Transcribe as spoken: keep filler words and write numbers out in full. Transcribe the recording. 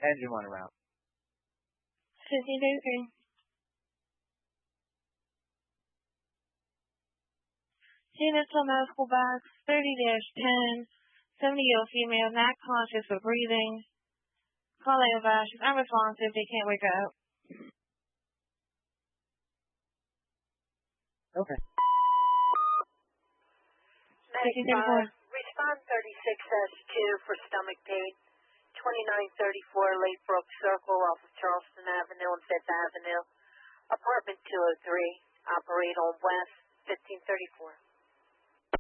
Engine one route. fifteen thirty-three. Units on medical box thirty dash ten. seventy-year-old female, not conscious of breathing. Call A O She's unresponsive. They can't wake up. Okay. ninety-five. Respond thirty-six S two for stomach pain. twenty-nine thirty-four Lake Brook Circle off of Charleston Avenue and Fifth Avenue. Apartment two oh three. Operate on West fifteen thirty-four.